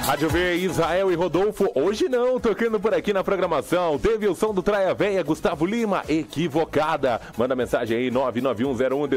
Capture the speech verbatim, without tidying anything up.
Rádio V, Israel e Rodolfo, hoje não, tocando por aqui na programação. Teve o som do Traia Véia, Gustavo Lima, Equivocada. Manda mensagem aí, nove nove um zero um